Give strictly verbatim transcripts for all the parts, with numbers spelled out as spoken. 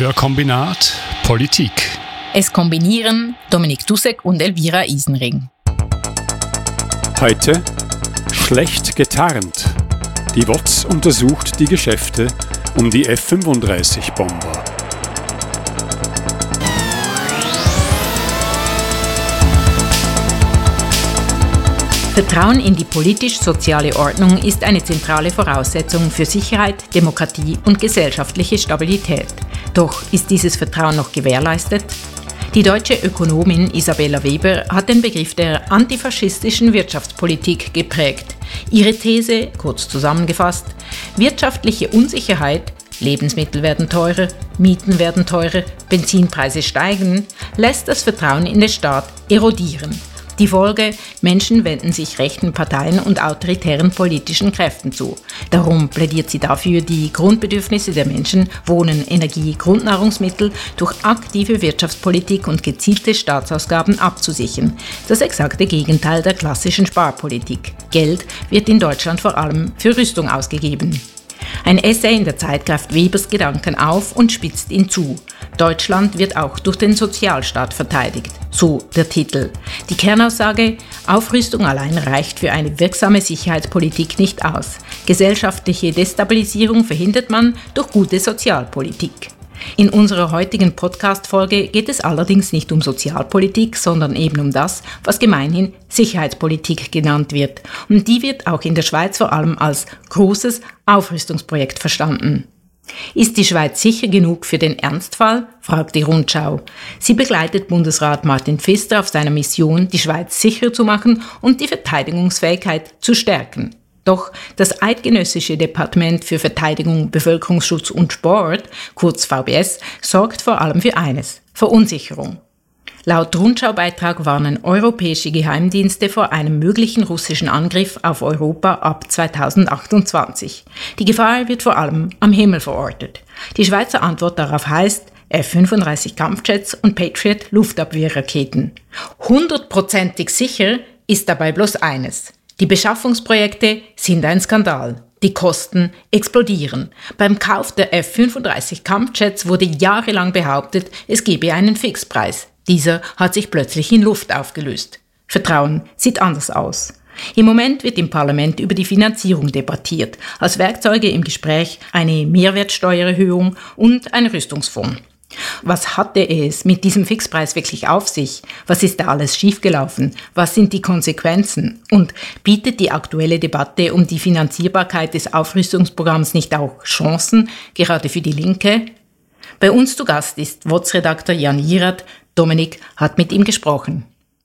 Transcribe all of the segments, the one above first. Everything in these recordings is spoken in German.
Hörkombinat Politik. Es kombinieren Dominik Dussek und Elvira Isenring. Heute schlecht getarnt. Die W O Z untersucht die Geschäfte um die F fünfunddreißig Bomber. Vertrauen in die politisch-soziale Ordnung ist eine zentrale Voraussetzung für Sicherheit, Demokratie und gesellschaftliche Stabilität. Doch ist dieses Vertrauen noch gewährleistet? Die deutsche Ökonomin Isabella Weber hat den Begriff der antifaschistischen Wirtschaftspolitik geprägt. Ihre These, kurz zusammengefasst: wirtschaftliche Unsicherheit, Lebensmittel werden teurer, Mieten werden teurer, Benzinpreise steigen, lässt das Vertrauen in den Staat erodieren. Die Folge: Menschen wenden sich rechten Parteien und autoritären politischen Kräften zu. Darum plädiert sie dafür, die Grundbedürfnisse der Menschen, Wohnen, Energie, Grundnahrungsmittel, durch aktive Wirtschaftspolitik und gezielte Staatsausgaben abzusichern. Das exakte Gegenteil der klassischen Sparpolitik. Geld wird in Deutschland vor allem für Rüstung ausgegeben. Ein Essay in der Zeit greift Webers Gedanken auf und spitzt ihn zu. Deutschland wird auch durch den Sozialstaat verteidigt. So der Titel. Die Kernaussage: Aufrüstung allein reicht für eine wirksame Sicherheitspolitik nicht aus. Gesellschaftliche Destabilisierung verhindert man durch gute Sozialpolitik. In unserer heutigen Podcast-Folge geht es allerdings nicht um Sozialpolitik, sondern eben um das, was gemeinhin Sicherheitspolitik genannt wird. Und die wird auch in der Schweiz vor allem als großes Aufrüstungsprojekt verstanden. Ist die Schweiz sicher genug für den Ernstfall? Fragt die Rundschau. Sie begleitet Bundesrat Martin Pfister auf seiner Mission, die Schweiz sicher zu machen und die Verteidigungsfähigkeit zu stärken. Doch das Eidgenössische Departement für Verteidigung, Bevölkerungsschutz und Sport, kurz V B S, sorgt vor allem für eines: Verunsicherung. Laut Rundschau-Beitrag warnen europäische Geheimdienste vor einem möglichen russischen Angriff auf Europa ab zweitausendachtundzwanzig. Die Gefahr wird vor allem am Himmel verortet. Die Schweizer Antwort darauf heißt F fünfunddreißig Kampfjets und Patriot Luftabwehrraketen. Hundertprozentig sicher ist dabei bloß eines: Die Beschaffungsprojekte sind ein Skandal. Die Kosten explodieren. Beim Kauf der F fünfunddreißig Kampfjets wurde jahrelang behauptet, es gebe einen Fixpreis. Dieser hat sich plötzlich in Luft aufgelöst. Vertrauen sieht anders aus. Im Moment wird im Parlament über die Finanzierung debattiert. Als Werkzeuge im Gespräch eine Mehrwertsteuererhöhung und ein Rüstungsfonds. Was hatte es mit diesem Fixpreis wirklich auf sich? Was ist da alles schiefgelaufen? Was sind die Konsequenzen? Und bietet die aktuelle Debatte um die Finanzierbarkeit des Aufrüstungsprogramms nicht auch Chancen, gerade für die Linke? Bei uns zu Gast ist W O Z-Redakteur Jan Jirat. Dominik hat mit ihm gesprochen.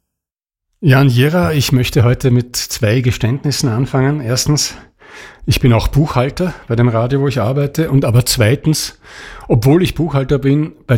Jan Jirat, ich möchte heute mit zwei Geständnissen anfangen. Erstens: Ich bin auch Buchhalter bei dem Radio, wo ich arbeite. Und aber zweitens, obwohl ich Buchhalter bin, bei